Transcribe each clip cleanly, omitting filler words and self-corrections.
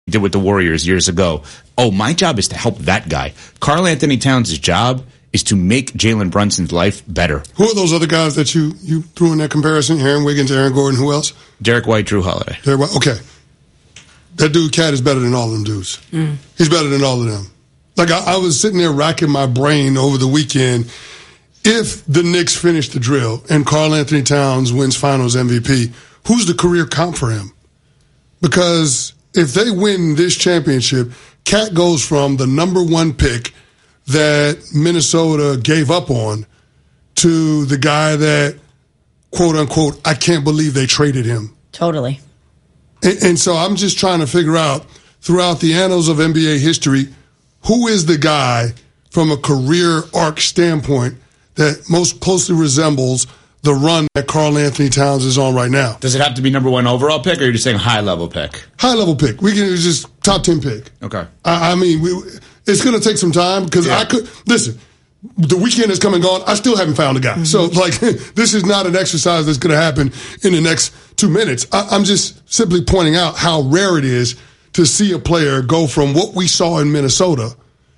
did with the Warriors years ago. Oh, my job is to help that guy. Karl Anthony Towns' job is to make Jalen Brunson's life better. Who are those other guys that you threw in that comparison? Aaron Wiggins, Aaron Gordon, who else? Derek White, Drew Holiday. Okay. That dude, Cat, is better than all of them dudes. He's better than all of them. Like, I was sitting there racking my brain over the weekend. If the Knicks finish the drill and Karl Anthony Towns wins Finals MVP, who's the career comp for him? Because if they win this championship, Cat goes from the number one pick that Minnesota gave up on to the guy that, quote unquote, I can't believe they traded him. Totally. And so I'm just trying to figure out, throughout the annals of NBA history, who is the guy from a career arc standpoint that most closely resembles the run that Karl Anthony Towns is on right now? Does it have to be number one overall pick, or are you just saying high-level pick? High-level pick. We can just top 10 pick. Okay. I mean, it's going to take some time because listen, the weekend has come and gone. I still haven't found a guy. Mm-hmm. So, this is not an exercise that's going to happen in the next 2 minutes. I'm just simply pointing out how rare it is to see a player go from what we saw in Minnesota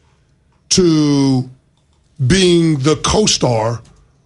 to being the co-star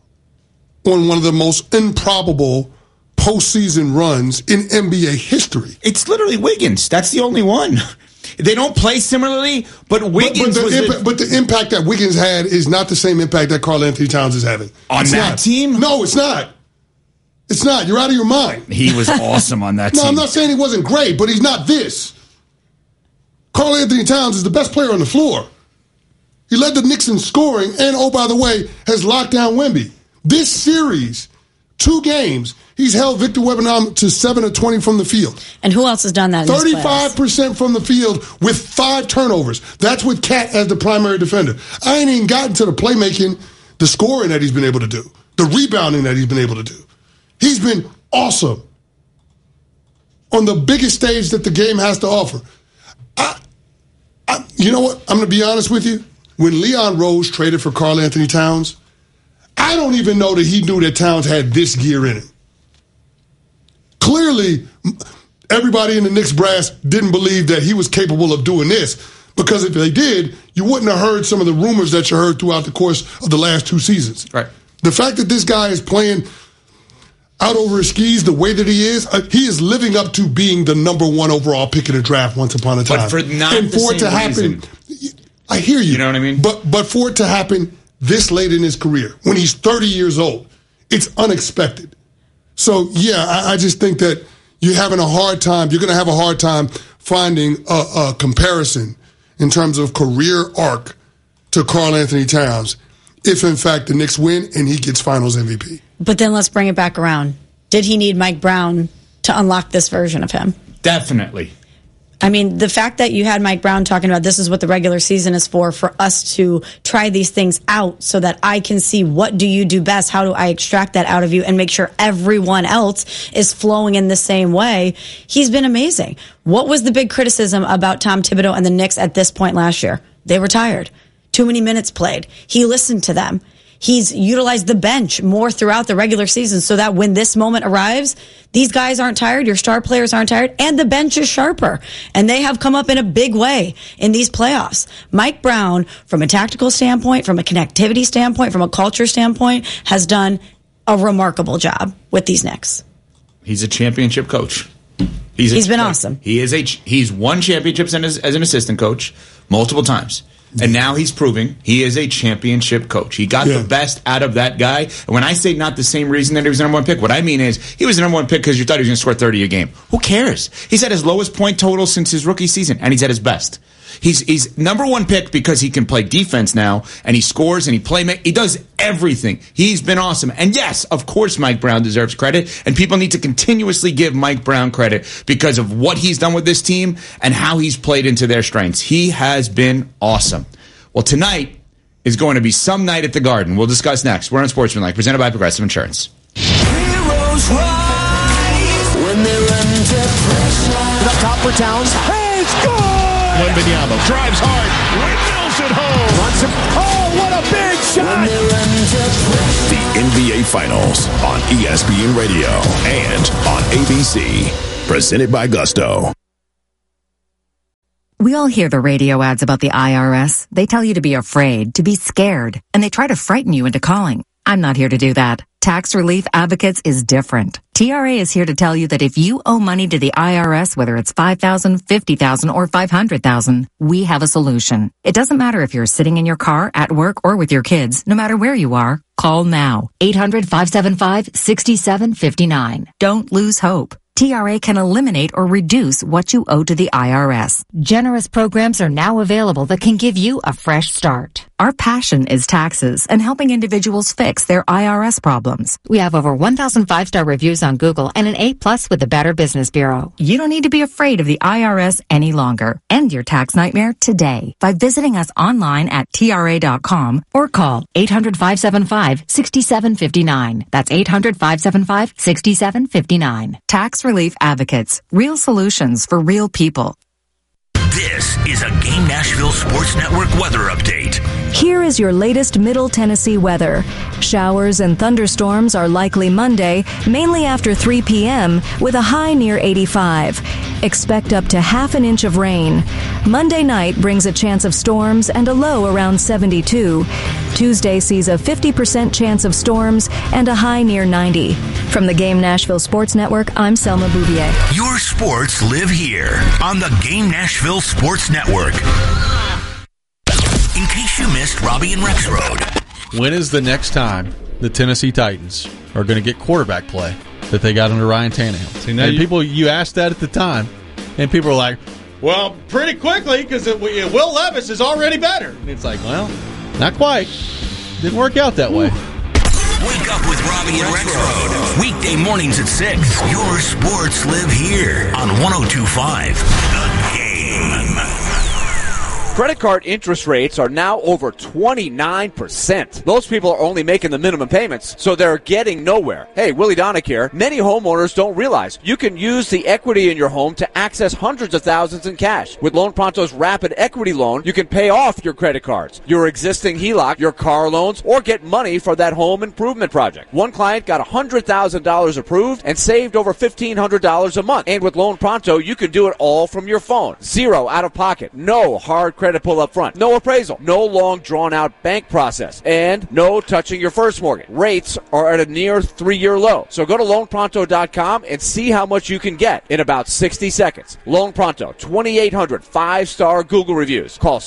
on one of the most improbable postseason runs in NBA history. It's literally Wiggins. That's the only one. They don't play similarly, but Wiggins but the impact that Wiggins had is not the same impact that Karl Anthony Towns is having. On that team? No, it's not. It's not. You're out of your mind. He was awesome on that team. No, I'm not saying he wasn't great, but he's not this. Karl Anthony Towns is the best player on the floor. He led the Knicks in scoring and, oh, by the way, has locked down Wemby. This series, 2 games, he's held Victor Wembanyama to 7 of 20 from the field. And who else has done that? 35% from the field with 5 turnovers. That's with Cat as the primary defender. I ain't even gotten to the playmaking, the scoring that he's been able to do, the rebounding that he's been able to do. He's been awesome on the biggest stage that the game has to offer. You know what? I'm going to be honest with you. When Leon Rose traded for Karl Anthony Towns, I don't even know that he knew that Towns had this gear in him. Clearly, everybody in the Knicks brass didn't believe that he was capable of doing this, because if they did, you wouldn't have heard some of the rumors that you heard throughout the course of the last 2 seasons. Right. The fact that this guy is playing out over his skis the way that he is living up to being the number 1 overall pick in the draft once upon a time. But for it to happen, I hear you. You know what I mean? But for it to happen this late in his career, when he's 30 years old, it's unexpected. So, I just think that you're going to have a hard time finding a comparison in terms of career arc to Karl Anthony Towns if, in fact, the Knicks win and he gets Finals MVP. But then let's bring it back around. Did he need Mike Brown to unlock this version of him? Definitely. I mean, the fact that you had Mike Brown talking about this is what the regular season is for us to try these things out so that I can see what do you do best, how do I extract that out of you and make sure everyone else is flowing in the same way. He's been amazing. What was the big criticism about Tom Thibodeau and the Knicks at this point last year? They were tired. Too many minutes played. He listened to them. He's utilized the bench more throughout the regular season so that when this moment arrives, these guys aren't tired, your star players aren't tired, and the bench is sharper. And they have come up in a big way in these playoffs. Mike Brown, from a tactical standpoint, from a connectivity standpoint, from a culture standpoint, has done a remarkable job with these Knicks. He's a championship coach. He's been awesome. He's won championships as an assistant coach multiple times. And now he's proving he is a championship coach. He got the best out of that guy. And when I say not the same reason that he was the number 1 pick, what I mean is he was the number 1 pick because you thought he was going to score 30 a game. Who cares? He's at his lowest point total since his rookie season, and he's at his best. He's number 1 pick because he can play defense now, and he scores, and he does everything. He's been awesome. And yes, of course Mike Brown deserves credit, and people need to continuously give Mike Brown credit because of what he's done with this team and how he's played into their strengths. He has been awesome. Well, tonight is going to be some night at the Garden. We'll discuss next. We're on Sportsmanlike, presented by Progressive Insurance. Heroes rise when they're under pressure. Up top for Towns. Hey, it's good! Wembanyama drives hard. Windmills at home. Runs him. Oh, what a big shot! The NBA Finals on ESPN Radio and on ABC. Presented by Gusto. We all hear the radio ads about the IRS. They tell you to be afraid, to be scared, and they try to frighten you into calling. I'm not here to do that. Tax Relief Advocates is different. TRA is here to tell you that if you owe money to the IRS, whether it's $5,000, $50,000, or $500,000, we have a solution. It doesn't matter if you're sitting in your car, at work, or with your kids. No matter where you are, call now. 800-575-6759. Don't lose hope. TRA can eliminate or reduce what you owe to the IRS. Generous programs are now available that can give you a fresh start. Our passion is taxes and helping individuals fix their IRS problems. We have over 1,000 5-star reviews on Google and an A+ with the Better Business Bureau. You don't need to be afraid of the IRS any longer. End your tax nightmare today by visiting us online at TRA.com or call 800-575-6759. That's 800-575-6759. Tax Relief Advocates. Real solutions for real people. This is a Game Nashville Sports Network weather update. Here is your latest Middle Tennessee weather. Showers and thunderstorms are likely Monday, mainly after 3 p.m., with a high near 85. Expect up to half an inch of rain. Monday night brings a chance of storms and a low around 72. Tuesday sees a 50% chance of storms and a high near 90. From the Game Nashville Sports Network, I'm Selma Bouvier. Your sports live here on the Game Nashville Sports Network. In case you missed Robbie and Rexroad. When is the next time the Tennessee Titans are going to get quarterback play that they got under Ryan Tannehill? See, now you asked that at the time, and people were like, well, pretty quickly, because Will Levis is already better. And it's like, well, not quite. Didn't work out that way. Wake up with Robbie and Rexroad. Weekday mornings at 6. Your sports live here on 102.5 The Game. Credit card interest rates are now over 29%. Those people are only making the minimum payments, so they're getting nowhere. Hey, Willie Donick here. Many homeowners don't realize you can use the equity in your home to access hundreds of thousands in cash. With Loan Pronto's Rapid Equity Loan, you can pay off your credit cards, your existing HELOC, your car loans, or get money for that home improvement project. One client got $100,000 approved and saved over $1,500 a month. And with Loan Pronto, you can do it all from your phone. Zero out of pocket. No hard credit pull up front. No appraisal. No long drawn-out bank process. And no touching your first mortgage. Rates are at a near 3-year low. So go to loanpronto.com and see how much you can get in about 60 seconds. Loan Pronto, 2,800 5-star Google reviews. Call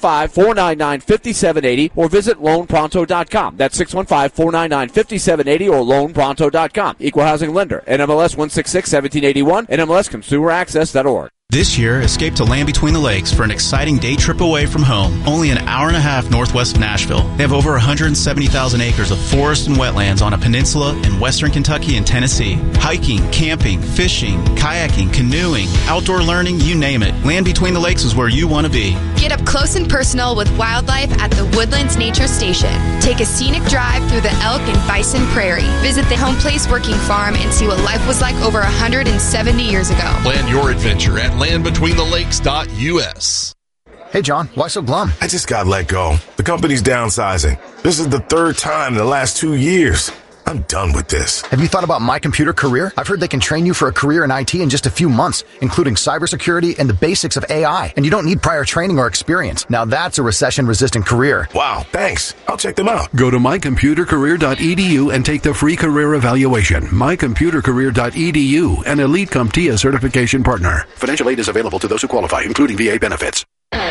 615-499-5780 or visit loanpronto.com. That's 615-499-5780 or loanpronto.com. Equal housing lender. NMLS 166-1781. NMLSconsumeraccess.org. This year, escape to Land Between the Lakes for an exciting day trip away from home, only an hour and a half northwest of Nashville. They have over 170,000 acres of forest and wetlands on a peninsula in western Kentucky and Tennessee. Hiking, camping, fishing, kayaking, canoeing, outdoor learning, you name it. Land Between the Lakes is where you want to be. Get up close and personal with wildlife at the Woodlands Nature Station. Take a scenic drive through the elk and bison prairie. Visit the Home Place Working Farm and see what life was like over 170 years ago. Plan your adventure at landbetweenthelakes.us. Hey, John, why so glum? I just got let go. The company's downsizing. This is the third time in the last 2 years. I'm done with this. Have you thought about My Computer Career? I've heard they can train you for a career in IT in just a few months, including cybersecurity and the basics of AI. And you don't need prior training or experience. Now that's a recession-resistant career. Wow, thanks. I'll check them out. Go to mycomputercareer.edu and take the free career evaluation. mycomputercareer.edu, an Elite CompTIA certification partner. Financial aid is available to those who qualify, including VA benefits.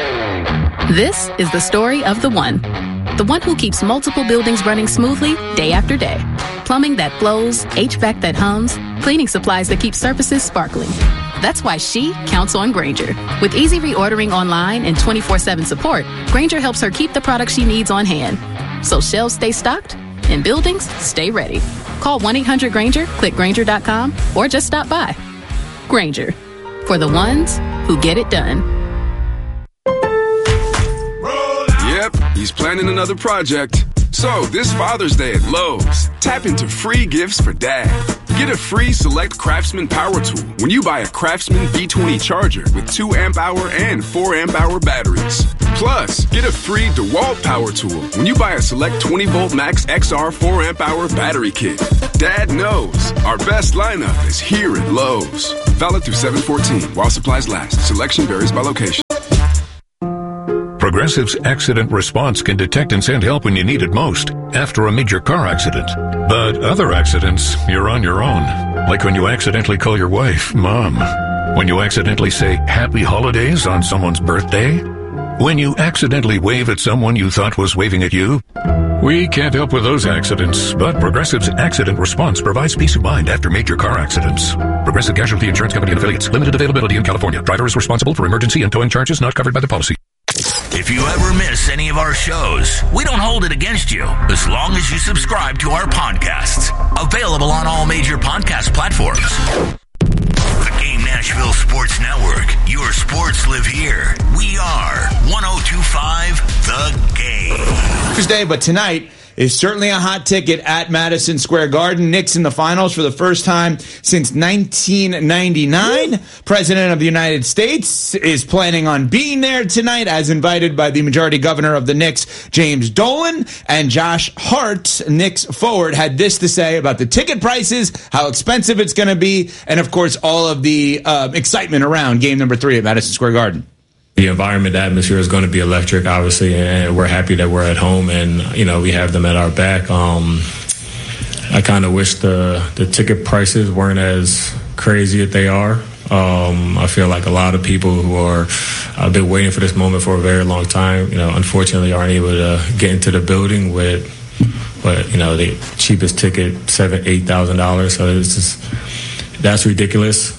This is the story of the one who keeps multiple buildings running smoothly day after day. Plumbing that flows, HVAC that hums, cleaning supplies that keep surfaces sparkling. That's why she counts on Grainger. With easy reordering online and 24/7 support, Grainger helps her keep the products she needs on hand. So shelves stay stocked and buildings stay ready. Call 1-800-GRAINGER, click Grainger.com, or just stop by. Grainger, for the ones who get it done. Yep, he's planning another project. So, this Father's Day at Lowe's, tap into free gifts for Dad. Get a free Select Craftsman power tool when you buy a Craftsman B20 charger with 2 amp-hour and 4 amp-hour batteries. Plus, get a free DeWalt power tool when you buy a Select 20-volt Max XR 4 amp-hour battery kit. Dad knows our best lineup is here at Lowe's. Valid through 7/14 while supplies last. Selection varies by location. Progressive's accident response can detect and send help when you need it most, after a major car accident. But other accidents, you're on your own. Like when you accidentally call your wife Mom. When you accidentally say Happy Holidays on someone's birthday. When you accidentally wave at someone you thought was waving at you. We can't help with those accidents, but Progressive's accident response provides peace of mind after major car accidents. Progressive Casualty Insurance Company and Affiliates. Limited availability in California. Driver is responsible for emergency and towing charges not covered by the policy. If you ever miss any of our shows, we don't hold it against you as long as you subscribe to our podcasts. Available on all major podcast platforms. The Game Nashville Sports Network. Your sports live here. We are 102.5 The Game. Tuesday, but tonight is certainly a hot ticket at Madison Square Garden. Knicks in the finals for the first time since 1999. President of the United States is planning on being there tonight as invited by the majority governor of the Knicks, James Dolan. And Josh Hart, Knicks forward, had this to say about the ticket prices, how expensive it's going to be, and of course all of the excitement around game number 3 at Madison Square Garden. The environment, the atmosphere is going to be electric, obviously, and we're happy that we're at home and, we have them at our back. I kind of wish the ticket prices weren't as crazy as they are. I feel like a lot of people who have been waiting for this moment for a very long time, unfortunately aren't able to get into the building with, the cheapest ticket, $7,000, $8,000. So it's just, that's ridiculous.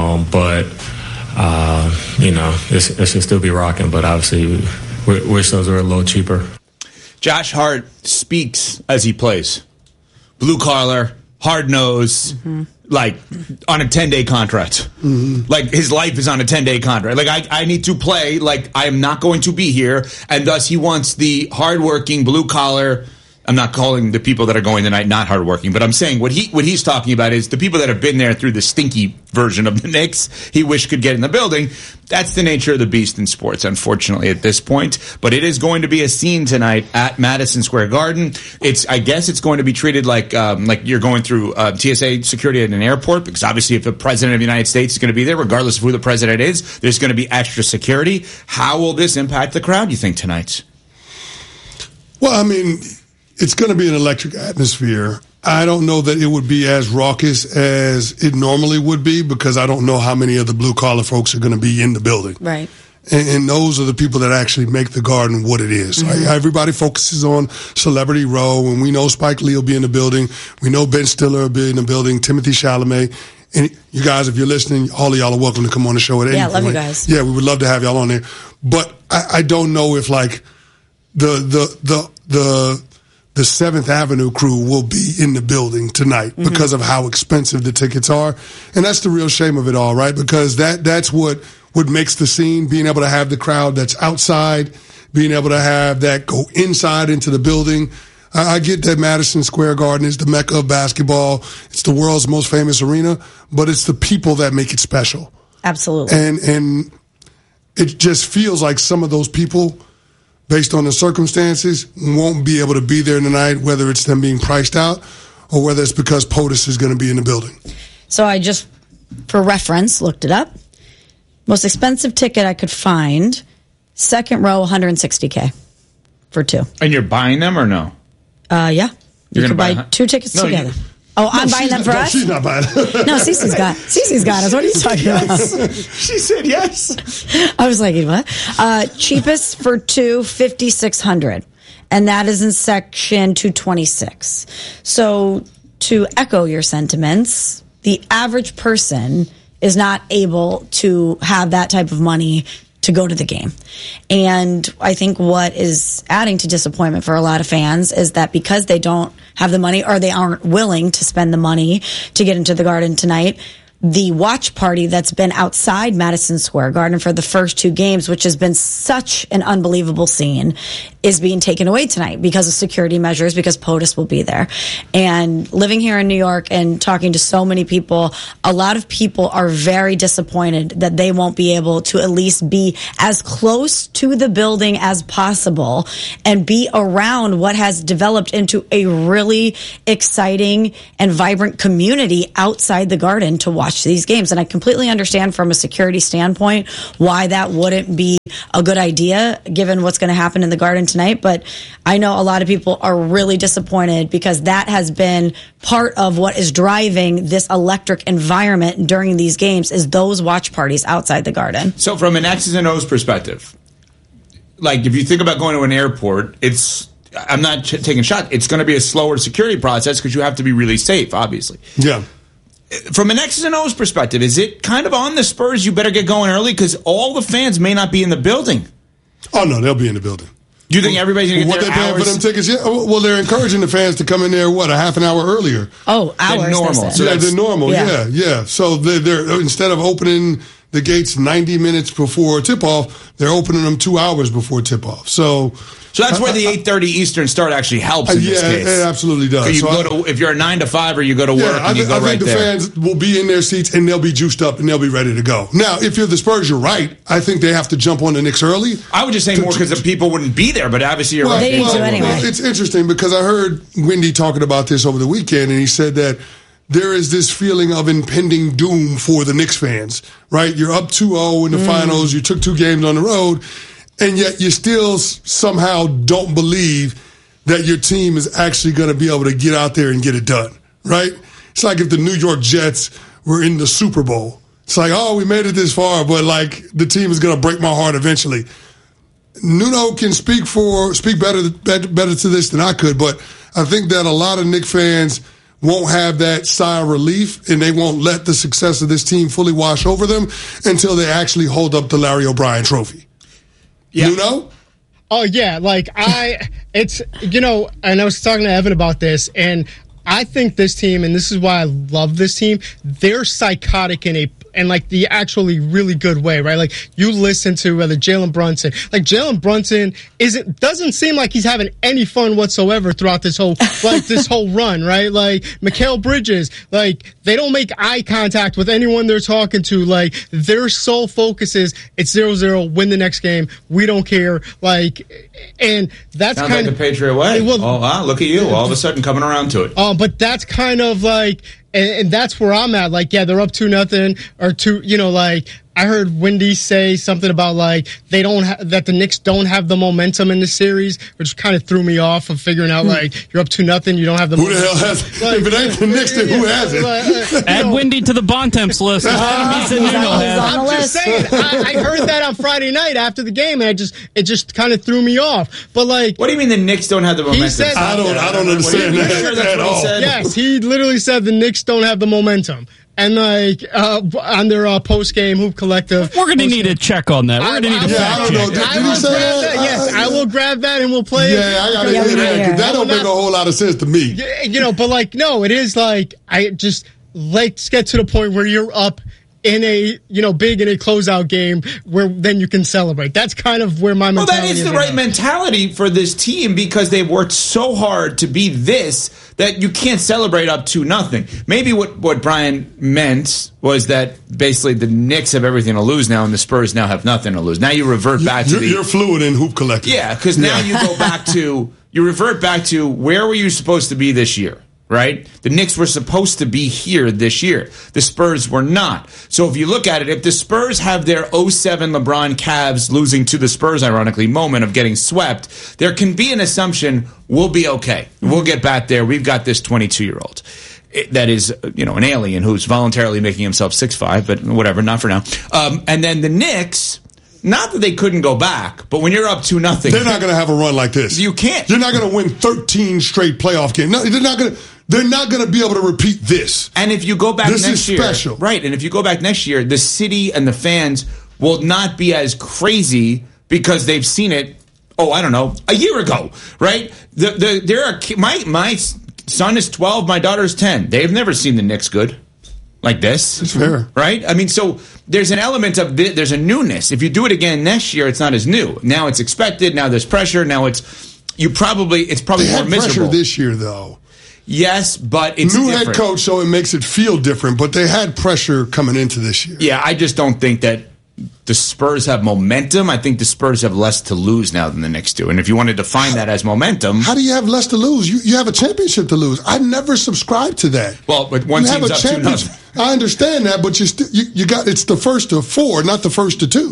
It should still be rocking, but obviously we wish those were a little cheaper. Josh Hart speaks as he plays. Blue collar, hard nose, like on a 10-day contract. Like his life is on a 10-day contract. Like I need to play like I am not going to be here, and thus he wants the hardworking blue collar. I'm not calling the people that are going tonight not hardworking, but I'm saying what he's talking about is the people that have been there through the stinky version of the Knicks he wished could get in the building. That's the nature of the beast in sports, unfortunately, at this point. But it is going to be a scene tonight at Madison Square Garden. I guess it's going to be treated like you're going through TSA security at an airport, because obviously if the president of the United States is going to be there, regardless of who the president is, there's going to be extra security. How will this impact the crowd, you think, tonight? Well, it's going to be an electric atmosphere. I don't know that it would be as raucous as it normally would be, because I don't know how many of the blue-collar folks are going to be in the building. Right. And those are the people that actually make the Garden what it is. Right? Everybody focuses on Celebrity Row, and we know Spike Lee will be in the building. We know Ben Stiller will be in the building, Timothy Chalamet. And you guys, if you're listening, all of y'all are welcome to come on the show at any point. Yeah, love you guys. Yeah, we would love to have y'all on there. But I don't know if, the 7th Avenue crew will be in the building tonight because of how expensive the tickets are. And that's the real shame of it all, right? Because that's what makes the scene, being able to have the crowd that's outside, being able to have that go inside into the building. I get that Madison Square Garden is the mecca of basketball. It's the world's most famous arena, but it's the people that make it special. Absolutely. And it just feels like some of those people, based on the circumstances, won't be able to be there tonight, whether it's them being priced out or whether it's because POTUS is going to be in the building. So I just, for reference, looked it up. Most expensive ticket I could find, second row, $160K for 2. And you're buying them or no? Yeah. You can buy 2 tickets together. I'm buying them for us? She's not buying them. No, Cece's got us. What are you talking about? She said yes. I was like, what? Cheapest for 2, $5,600. And that is in section 226. So to echo your sentiments, the average person is not able to have that type of money to go to the game. And I think what is adding to disappointment for a lot of fans is that because they don't have the money, or they aren't willing to spend the money to get into the Garden tonight, the watch party that's been outside Madison Square Garden for the first 2 games, which has been such an unbelievable scene, is being taken away tonight because of security measures, because POTUS will be there. And living here in New York and talking to so many people, a lot of people are very disappointed that they won't be able to at least be as close to the building as possible and be around what has developed into a really exciting and vibrant community outside the Garden to watch these games. And I completely understand from a security standpoint why that wouldn't be a good idea given what's going to happen in the Garden tonight. But I know a lot of people are really disappointed because that has been part of what is driving this electric environment during these games is those watch parties outside the Garden. So from an X's and O's perspective, like if you think about going to an airport, I'm not taking shots. It's going to be a slower security process because you have to be really safe, obviously. Yeah. From an X's and O's perspective, is it kind of on the Spurs? You better get going early because all the fans may not be in the building. Oh, no, they'll be in the building. Do you think everybody's going to get their hours? What they paying for them tickets? Yeah. Well, they're encouraging the fans to come in there, a half an hour earlier. Oh, hours. Than normal. So they're normal, yeah. So they're instead of opening the gates 90 minutes before tip-off, they're opening them 2 hours before tip-off. So that's where the 8:30 Eastern start actually helps in this case. It absolutely does. So if you're a 9 to 5 or you go to work and you go right there. I think the fans will be in their seats and they'll be juiced up and they'll be ready to go. Now, if you're the Spurs, you're right. I think they have to jump on the Knicks early. I would just say more because the people wouldn't be there, but obviously you're right. They do anyway. It's interesting because I heard Wendy talking about this over the weekend and he said that there is this feeling of impending doom for the Knicks fans, right? You're up 2-0 in the finals. You took 2 games on the road. And yet you still somehow don't believe that your team is actually going to be able to get out there and get it done, right? It's like if the New York Jets were in the Super Bowl. It's like, oh, we made it this far, but like the team is going to break my heart eventually. Nuno can speak better to this than I could, but I think that a lot of Knicks fans won't have that sigh of relief and they won't let the success of this team fully wash over them until they actually hold up the Larry O'Brien trophy. Yeah. You know? Oh, yeah. Like, and I was talking to Evan about this, and I think this team, and this is why I love this team, they're psychotic in the actually really good way, right? Like, you listen to whether Jalen Brunson doesn't seem like he's having any fun whatsoever throughout this whole run, right? Like, Mikal Bridges, like, they don't make eye contact with anyone they're talking to. Like, their sole focus is it's 0-0, win the next game. We don't care. Like, and that's sounds like the Patriot way. Well, look at you, all of a sudden coming around to it. But that's kind of like, and that's where I'm at. Like, yeah, they're up 2-0 or 2. I heard Wendy say something about like that the Knicks don't have the momentum in the series, which kind of threw me off of figuring out like you're up 2-0, you don't have the momentum. Who the hell has it? If it ain't the Knicks, then who has it? Add Wendy to the Bontemps list. I'm just saying. I heard that on Friday night after the game, and it just kind of threw me off. But like, what do you mean the Knicks don't have the momentum? He said, I don't understand that. Sure that's what he said? Yes, he literally said the Knicks don't have the momentum. And like on their post game Hoop Collective, we're going to need a check on that. We're going to need a fact check. Did he say that? Yes, I will grab that and we'll play it. Yeah, I got to hear that because that don't make a whole lot of sense to me. But like, no, it is like let's get to the point where you're up in a big in a closeout game where then you can celebrate. That's kind of where my mentality that is the right mentality for this team because they've worked so hard to be this that you can't celebrate up 2-0. Maybe what Brian meant was that basically the Knicks have everything to lose now and the Spurs now have nothing to lose. Now you revert back to you're fluid in Hoop Collective. Yeah, because now you go back to you revert back to where were you supposed to be this year? Right? The Knicks were supposed to be here this year. The Spurs were not. So if you look at it, if the Spurs have their 2007 LeBron Cavs losing to the Spurs, ironically, moment of getting swept, there can be an assumption we'll be okay. We'll get back there. We've got this 22-year-old. That is, an alien who's voluntarily making himself 6'5", but whatever, not for now. And then the Knicks... Not that they couldn't go back, but when you're up 2-0, they're not going to have a run like this. You can't. You're not going to win 13 straight playoff games. No, they're not going to be able to repeat this. And if you go back next year, this is special, right? And if you go back next year, the city and the fans will not be as crazy because they've seen it. Oh, I don't know, a year ago, right? My son is 12, my daughter's 10. They've never seen the Knicks good. Like this. It's fair. Right? I mean, so there's an element of there's a newness. If you do it again next year, it's not as new. Now it's expected. Now there's pressure. Now it's probably they more had miserable. Pressure this year, though. Yes, but it's new different. Head coach, so it makes it feel different. But they had pressure coming into this year. Yeah, I just don't think that the Spurs have momentum. I think the Spurs have less to lose now than the Knicks do. And if you want to define that as momentum... How do you have less to lose? You have a championship to lose. I never subscribed to that. Well, but one team's up 2-0. I understand that, but you got it's the first to 4, not the first to 2.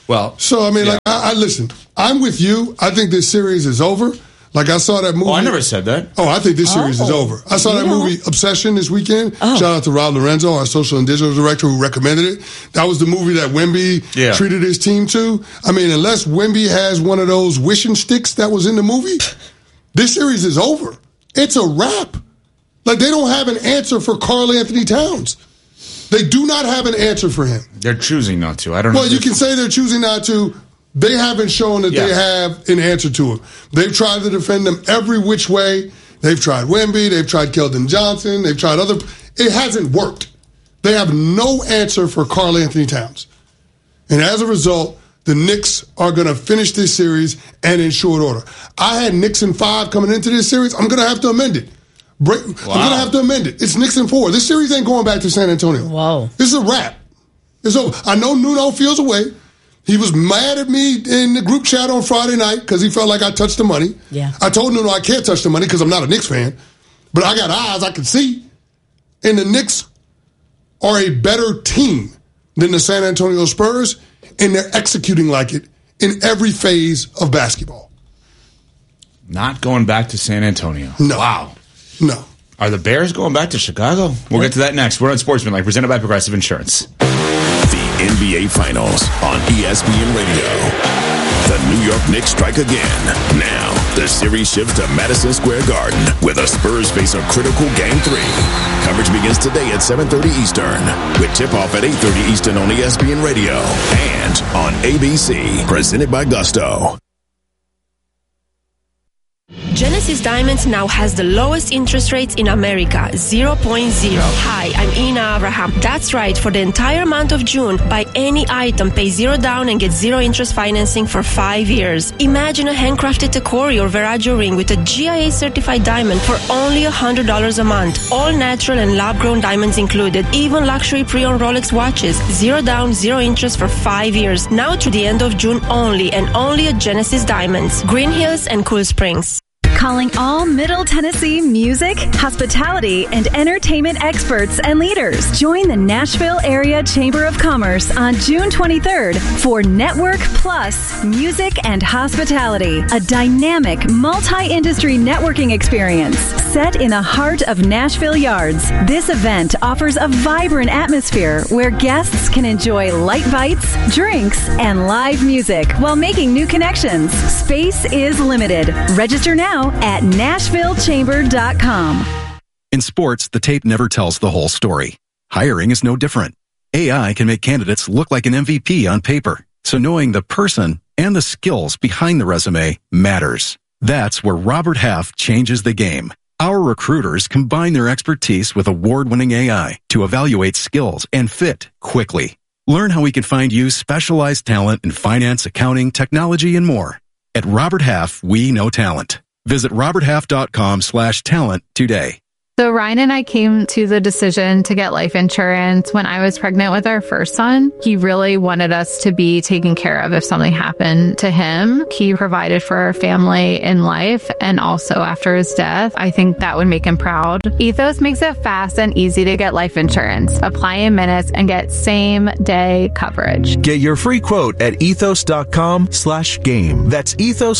Well, so I mean, like, I listen. I'm with you. I think this series is over. Like, I saw that movie. Oh, I never said that. Oh, I think this series is over. I saw that movie Obsession this weekend. Shout out to Rob Lorenzo, our social and digital director, who recommended it. That was the movie that Wemby treated his team to. I mean, unless Wemby has one of those wishing sticks that was in the movie, this series is over. It's a wrap. Like, they don't have an answer for Karl Anthony Towns. They do not have an answer for him. They're choosing not to. I don't know. Well, you can say they're choosing not to. They haven't shown that they have an answer to him. They've tried to defend him every which way. They've tried Wemby. They've tried Keldon Johnson. They've tried other. It hasn't worked. They have no answer for Karl Anthony Towns. And as a result, the Knicks are going to finish this series and in short order. I had Knicks in 5 coming into this series. I'm going to have to amend it. I'm going to have to amend it. It's Knicks in 4. This series ain't going back to San Antonio. Whoa. This is a wrap. It's over. I know Nuno feels away. He was mad at me in the group chat on Friday night because he felt like I touched the money. Yeah. I told Nuno I can't touch the money because I'm not a Knicks fan. But I got eyes I can see. And the Knicks are a better team than the San Antonio Spurs, and they're executing like it in every phase of basketball. Not going back to San Antonio. No. Wow. No. Are the Bears going back to Chicago? We'll get to that next. We're on Sportsmanlike, presented by Progressive Insurance. The NBA Finals on ESPN Radio. The New York Knicks strike again. Now, the series shifts to Madison Square Garden, where the Spurs face a critical Game 3. Coverage begins today at 7:30 Eastern, with tip-off at 8:30 Eastern on ESPN Radio and on ABC, presented by Gusto. Genesis Diamonds now has the lowest interest rates in America, 0.0. Hi, I'm Ina Abraham. That's right, for the entire month of June, buy any item, pay $0 down and get 0 interest financing for 5 years. Imagine a handcrafted Tacori or Veragio ring with a GIA certified diamond for only $100 a month. All natural and lab-grown diamonds included, even luxury pre-owned Rolex watches. 0 down, 0 interest for 5 years. Now to the end of June only, and only at Genesis Diamonds, Green Hills and Cool Springs. Calling all Middle Tennessee music, hospitality, and entertainment experts and leaders. Join the Nashville Area Chamber of Commerce on June 23rd for Network Plus Music and Hospitality, a dynamic multi-industry networking experience set in the heart of Nashville Yards. This event offers a vibrant atmosphere where guests can enjoy light bites, drinks, and live music while making new connections. Space is limited. Register now at NashvilleChamber.com. In sports, the tape never tells the whole story. Hiring is no different. AI can make candidates look like an MVP on paper, so knowing the person and the skills behind the resume matters. That's where Robert Half changes the game. Our recruiters combine their expertise with award-winning AI to evaluate skills and fit quickly. Learn how we can find you specialized talent in finance, accounting, technology, and more. At Robert Half, we know talent. Visit roberthalf.com/talent today. So Ryan and I came to the decision to get life insurance when I was pregnant with our first son. He really wanted us to be taken care of if something happened to him. He provided for our family in life and also after his death. I think that would make him proud. Ethos makes it fast and easy to get life insurance. Apply in minutes and get same-day coverage. Get your free quote at ethos.com/game. That's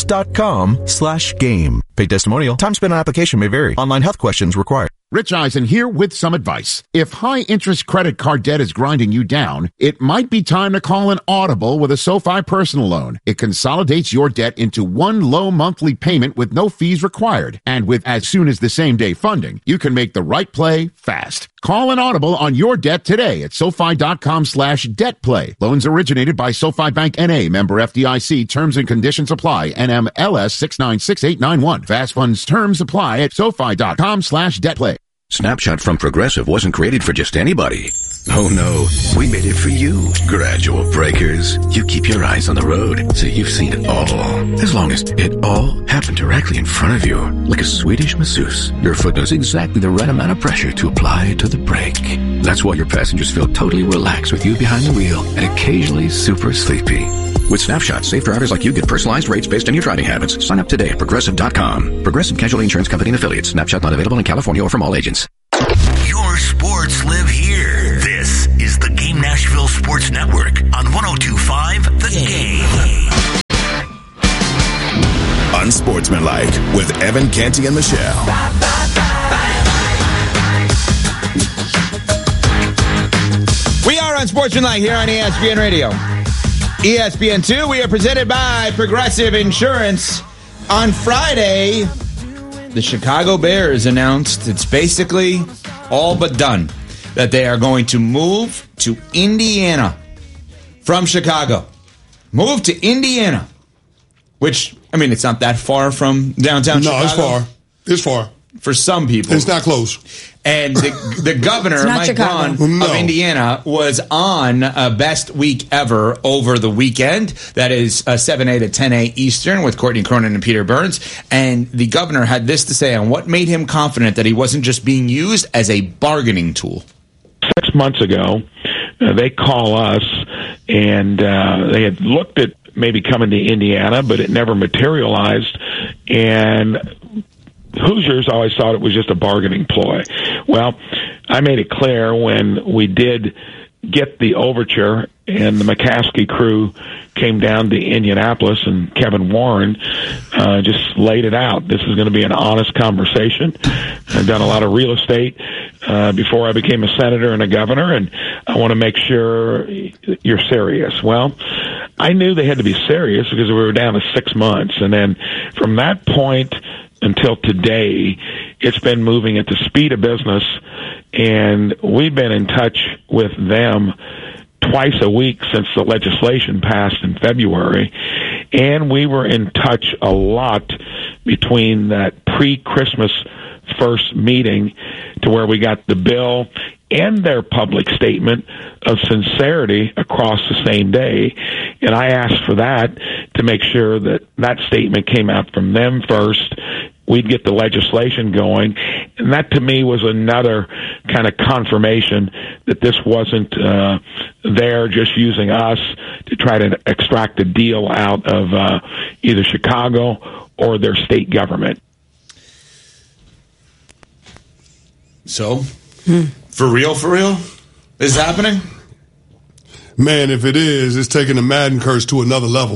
ethos.com/game. Paid testimonial. Time spent on application may vary. Online health questions required. Rich Eisen here with some advice. If high-interest credit card debt is grinding you down, it might be time to call an audible with a SoFi personal loan. It consolidates your debt into one low monthly payment with no fees required. And with as soon as the same-day funding, you can make the right play fast. Call an audible on your debt today at SoFi.com/debtplay. Loans originated by SoFi Bank N.A. Member FDIC. Terms and conditions apply. NMLS 696891. Fast funds terms apply at SoFi.com/debtplay. Snapshot from Progressive wasn't created for just anybody. Oh no, we made it for you. Gradual breakers. You keep your eyes on the road, so you've seen it all. As long as it all happened directly in front of you, like a Swedish masseuse. Your foot knows exactly the right amount of pressure to apply to the brake. That's why your passengers feel totally relaxed with you behind the wheel and occasionally super sleepy. With Snapshot, safe drivers like you get personalized rates based on your driving habits. Sign up today at Progressive.com. Progressive Casualty Insurance Company and Affiliates. Snapshot not available in California or from all agents. Your sports live here. This is the Game Nashville Sports Sports Network on 102.5 The Game. Unsportsmanlike with Evan Canty and Michelle. We are Unsportsmanlike here on ESPN Radio. ESPN2, we are presented by Progressive Insurance. On Friday, the Chicago Bears announced it's basically all but done, that they are going to move to Indiana from Chicago. Move to Indiana, which, I mean, it's not that far from downtown Chicago. No, it's far. It's far. For some people. It's not close. And the governor, Mike Braun of Indiana, was on Best Week Ever over the weekend. That is 7A to 10A Eastern with Courtney Cronin and Peter Burns. And the governor had this to say on what made him confident that he wasn't just being used as a bargaining tool. 6 months ago, they call us, and they had looked at maybe coming to Indiana, but it never materialized. And Hoosiers always thought it was just a bargaining ploy. Well, I made it clear when we did get the overture and the McCaskey crew came down to Indianapolis, and Kevin Warren just laid it out. This is going to be an honest conversation. I've done a lot of real estate before I became a senator and a governor, and I want to make sure you're serious. Well, I knew they had to be serious because we were down to 6 months. And then from that point until today, it's been moving at the speed of business, and we've been in touch with them twice a week since the legislation passed in February, and we were in touch a lot between that pre-Christmas first meeting to where we got the bill and their public statement of sincerity across the same day. And I asked for that to make sure that that statement came out from them first. We'd get the legislation going. And that to me was another kind of confirmation that this wasn't there just using us to try to extract a deal out of either Chicago or their state government. So, for real, this is happening? Man, if it is, it's taking the Madden curse to another level.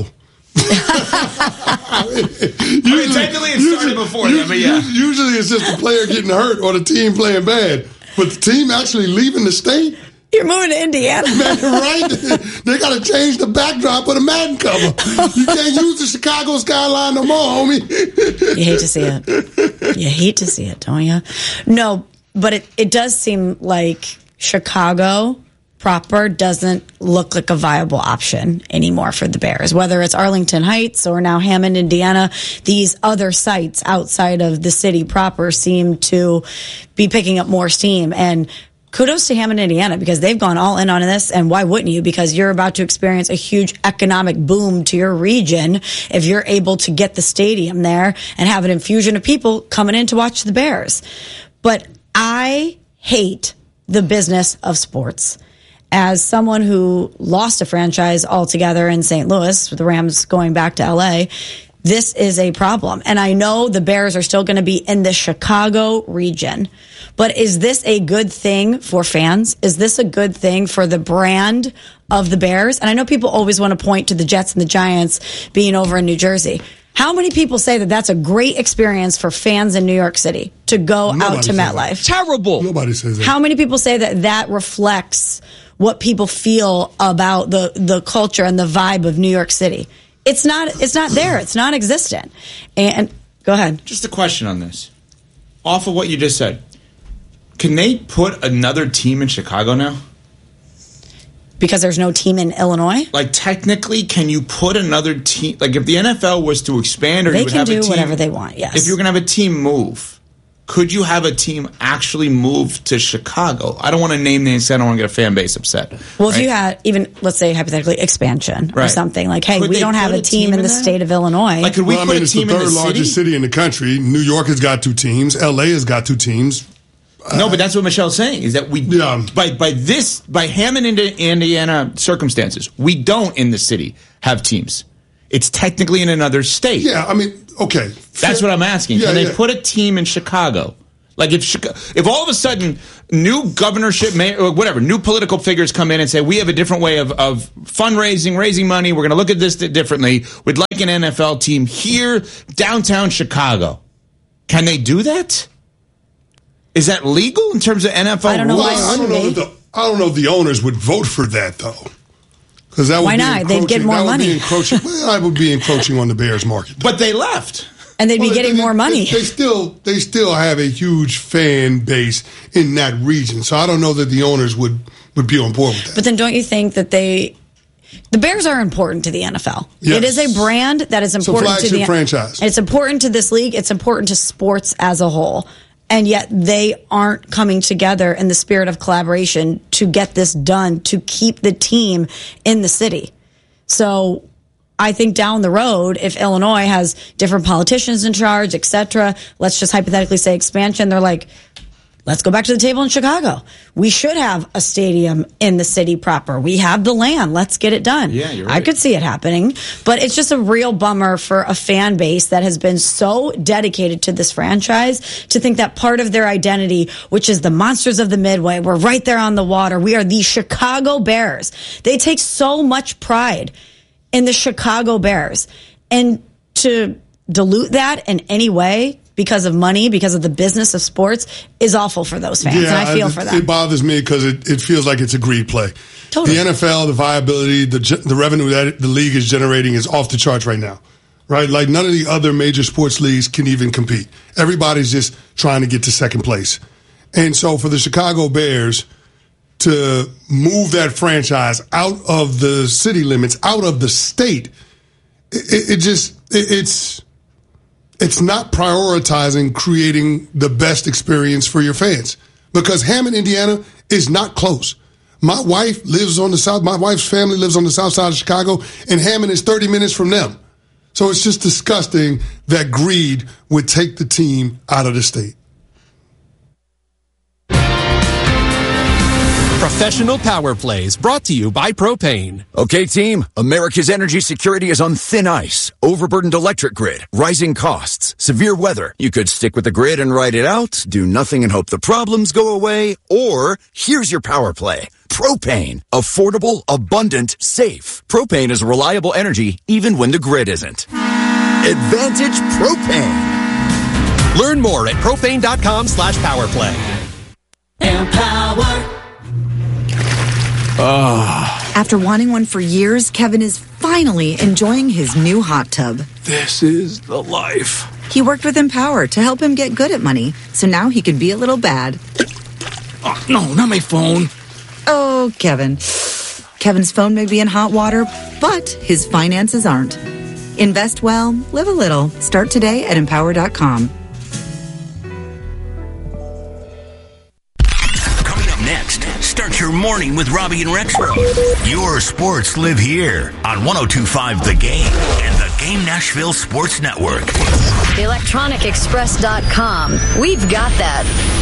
Technically it started before that, but yeah. Usually it's just the player getting hurt or the team playing bad. But the team actually leaving the state? You're moving to Indiana. Man, right? They got to change the backdrop of the Madden cover. You can't use the Chicago skyline no more, homie. You hate to see it. You hate to see it, don't you? No, but it does seem like Chicago proper doesn't look like a viable option anymore for the Bears. Whether it's Arlington Heights or now Hammond, Indiana, these other sites outside of the city proper seem to be picking up more steam. And kudos to Hammond, Indiana, because they've gone all in on this. And why wouldn't you? Because you're about to experience a huge economic boom to your region if you're able to get the stadium there and have an infusion of people coming in to watch the Bears. But I hate the business of sports. As someone who lost a franchise altogether in St. Louis, with the Rams going back to LA, this is a problem. And I know the Bears are still going to be in the Chicago region. But is this a good thing for fans? Is this a good thing for the brand of the Bears? And I know people always want to point to the Jets and the Giants being over in New Jersey. How many people say that that's a great experience for fans in New York City to go out to MetLife? Terrible. Nobody says that. How many people say that that reflects what people feel about the culture and the vibe of New York City? It's not there. It's non-existent. And go ahead. Just a question on this. Off of what you just said, can they put another team in Chicago now? Because there's no team in Illinois? Like, technically, can you put another team? Like, if the NFL was to expand, or they you would can have do a team, whatever they want, yes. If you were going to have a team move, could you have a team actually move to Chicago? I don't want to name names. I don't want to get a fan base upset. Well, if you had, even, let's say, hypothetically, expansion or something. Like, hey, we don't have a team in the state of Illinois. Like, could we put a team in the city? It's the third largest city in the country. New York has got 2 teams. LA has got 2 teams. No, but that's what Michelle's saying, is that we, by Hammond, Indiana circumstances, we don't in the city have teams. It's technically in another state. Yeah, I mean, okay. That's what I'm asking. Can they put a team in Chicago Like if all of a sudden new governorship, or whatever, new political figures come in and say, we have a different way of fundraising, raising money, we're going to look at this differently, we'd like an NFL team here, downtown Chicago. Can they do that? Is that legal in terms of NFL I don't know rules? I don't know if the owners would vote for that, though. Because that would Why not? They'd get more money. I would be encroaching on the Bears market. But they left. And they'd be getting more money. They still have a huge fan base in that region. So I don't know that the owners would be on board with that. But then don't you think that the Bears are important to the NFL? Yes. It is a brand that is important to the franchise. It's important to this league. It's important to sports as a whole. And yet they aren't coming together in the spirit of collaboration to get this done, to keep the team in the city. So I think down the road, if Illinois has different politicians in charge, et cetera, let's just hypothetically say expansion, they're like, let's go back to the table in Chicago. We should have a stadium in the city proper. We have the land. Let's get it done. Yeah, you're right. I could see it happening. But it's just a real bummer for a fan base that has been so dedicated to this franchise to think that part of their identity, which is the Monsters of the Midway, we're right there on the water. We are the Chicago Bears. They take so much pride in the Chicago Bears. And to dilute that in any way because of money, because of the business of sports, is awful for those fans. Yeah, and I feel for them. It bothers me because it feels like it's a greed play. Totally. The NFL, the viability, the revenue that the league is generating is off the charts right now. Right? Like none of the other major sports leagues can even compete. Everybody's just trying to get to second place. And so for the Chicago Bears to move that franchise out of the city limits, out of the state, it's not prioritizing creating the best experience for your fans, because Hammond, Indiana is not close. My wife lives on the south. My wife's family lives on the south side of Chicago, and Hammond is 30 minutes from them. So it's just disgusting that greed would take the team out of the state. Professional Power Plays brought to you by Propane. Okay, team, America's energy security is on thin ice. Overburdened electric grid, rising costs, severe weather. You could stick with the grid and ride it out, do nothing and hope the problems go away, or here's your power play. Propane. Affordable, abundant, safe. Propane is reliable energy even when the grid isn't. Advantage Propane. Learn more at propane.com/powerplay. Empower. After wanting one for years, Kevin is finally enjoying his new hot tub. This is the life. He worked with Empower to help him get good at money, so now he can be a little bad. Oh, no, not my phone. Oh, Kevin. Kevin's phone may be in hot water, but his finances aren't. Invest well, live a little. Start today at Empower.com. Next, start your morning with Robbie and Rexro. Your sports live here on 102.5 The Game and the Game Nashville Sports Network. ElectronicExpress.com. We've got that.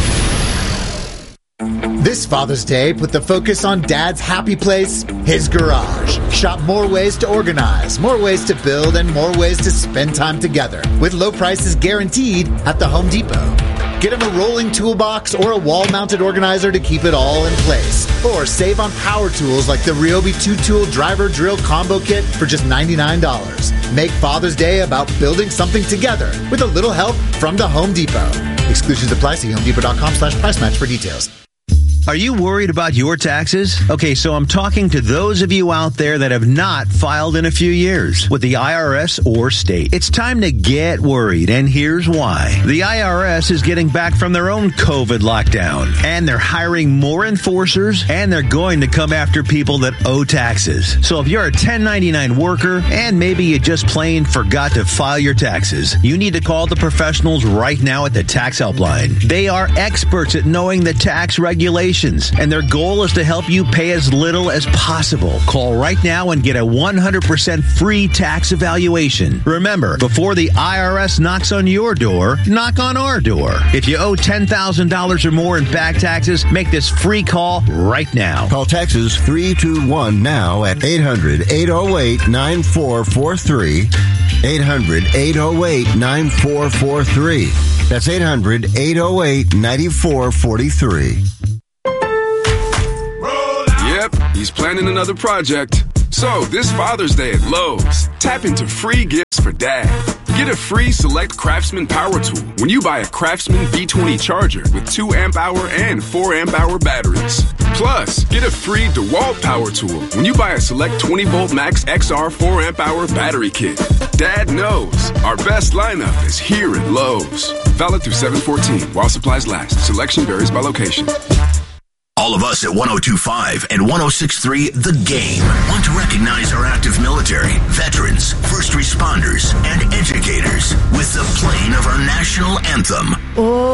This Father's Day, put the focus on Dad's happy place, his garage. Shop more ways to organize, more ways to build, and more ways to spend time together. With low prices guaranteed at the Home Depot. Get him a rolling toolbox or a wall-mounted organizer to keep it all in place. Or save on power tools like the Ryobi 2-tool driver drill combo kit for just $99. Make Father's Day about building something together with a little help from the Home Depot. Exclusions apply. See HomeDepot.com/price match for details. Are you worried about your taxes? Okay, so I'm talking to those of you out there that have not filed in a few years with the IRS or state. It's time to get worried, and here's why. The IRS is getting back from their own COVID lockdown, and they're hiring more enforcers, and they're going to come after people that owe taxes. So if you're a 1099 worker, and maybe you just plain forgot to file your taxes, you need to call the professionals right now at the Tax Helpline. They are experts at knowing the tax regulations, and their goal is to help you pay as little as possible. Call right now and get a 100% free tax evaluation. Remember, before the IRS knocks on your door, knock on our door. If you owe $10,000 or more in back taxes, make this free call right now. Call Taxes 321 now at 800-808-9443. 800-808-9443. That's 800-808-9443. Yep, he's planning another project. So, this Father's Day at Lowe's, tap into free gifts for Dad. Get a free Select Craftsman power tool when you buy a Craftsman V20 charger with 2 amp-hour and 4 amp-hour batteries. Plus, get a free DeWalt power tool when you buy a Select 20-volt Max XR 4 amp-hour battery kit. Dad knows our best lineup is here at Lowe's. Valid through 7/14 while supplies last. Selection varies by location. All of us at 102.5 and 106.3 The Game want to recognize our active military, veterans, first responders, and educators with the playing of our national anthem. Oh.